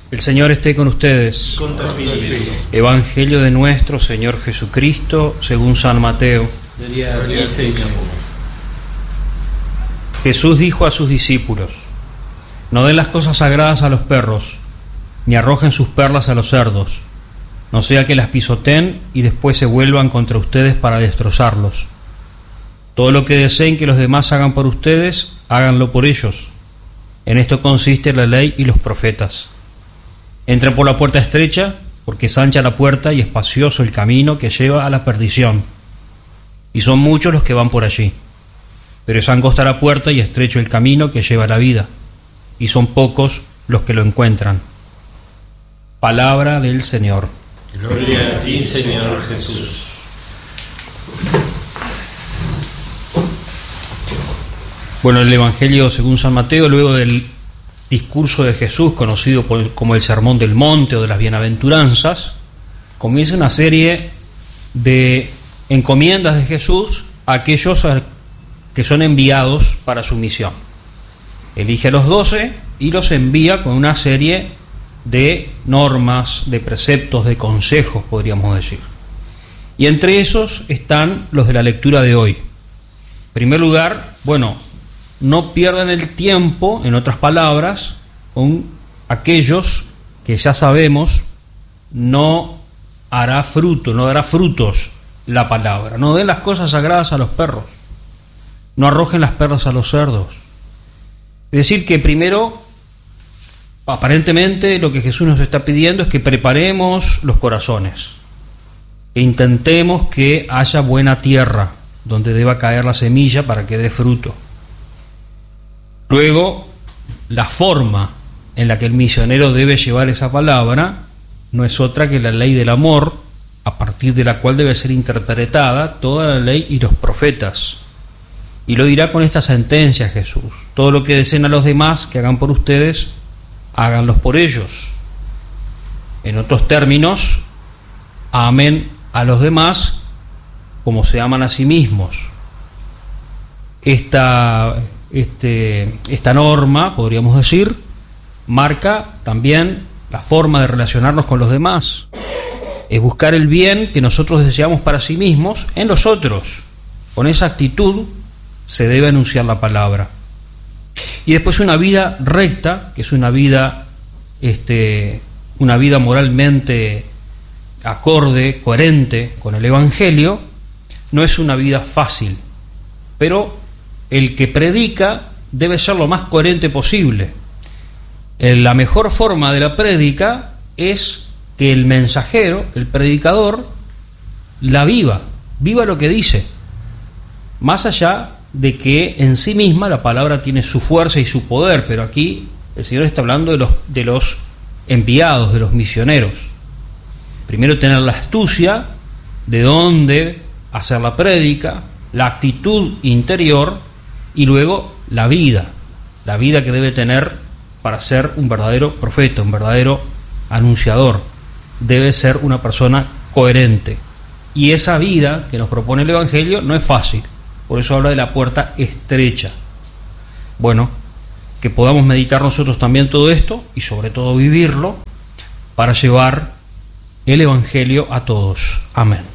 El Señor esté con ustedes. Con tu espíritu. Evangelio de nuestro Señor Jesucristo según San Mateo. Gloria a ti, Señor. Jesús dijo a sus discípulos: no den las cosas sagradas a los perros, ni arrojen sus perlas a los cerdos, no sea que las pisoteen y después se vuelvan contra ustedes para destrozarlos. Todo lo que deseen que los demás hagan por ustedes, háganlo por ellos. En esto consiste la ley y los profetas. Entren por la puerta estrecha, porque es ancha la puerta y espacioso el camino que lleva a la perdición, y son muchos los que van por allí. Pero es angosta la puerta y estrecho el camino que lleva a la vida, y son pocos los que lo encuentran. Palabra del Señor. Gloria a ti, Señor Jesús. Bueno, el Evangelio según San Mateo, luego del discurso de Jesús, conocido como el Sermón del Monte o de las Bienaventuranzas, comienza una serie de encomiendas de Jesús a aquellos que son enviados para su misión. Elige a los 12 y los envía con una serie de normas, de preceptos, de consejos, podríamos decir. Y entre esos están los de la lectura de hoy. En primer lugar, no pierdan el tiempo, en otras palabras, con aquellos que ya sabemos no dará frutos la palabra. No den las cosas sagradas a los perros, no arrojen las perlas a los cerdos. Es decir, que primero, aparentemente lo que Jesús nos está pidiendo es que preparemos los corazones, que intentemos que haya buena tierra donde deba caer la semilla para que dé fruto. Luego, la forma en la que el misionero debe llevar esa palabra no es otra que la ley del amor, a partir de la cual debe ser interpretada toda la ley y los profetas. Y lo dirá con esta sentencia Jesús: todo lo que deseen a los demás que hagan por ustedes, háganlos por ellos. En otros términos, amen a los demás como se aman a sí mismos. Esta norma, podríamos decir, marca también la forma de relacionarnos con los demás. Es buscar el bien que nosotros deseamos para sí mismos en los otros. Con esa actitud se debe anunciar la palabra. Y después una vida recta, que es una vida moralmente acorde, coherente con el Evangelio, no es una vida fácil, pero el que predica debe ser lo más coherente posible. La mejor forma de la prédica es que el mensajero, el predicador, la viva lo que dice, más allá de que en sí misma la palabra tiene su fuerza y su poder, pero aquí el Señor está hablando de los enviados, de los misioneros. Primero tener la astucia de dónde hacer la prédica, la actitud interior, y luego la vida que debe tener para ser un verdadero profeta, un verdadero anunciador. Debe ser una persona coherente. Y esa vida que nos propone el Evangelio no es fácil. Por eso habla de la puerta estrecha. Que podamos meditar nosotros también todo esto y sobre todo vivirlo para llevar el Evangelio a todos. Amén.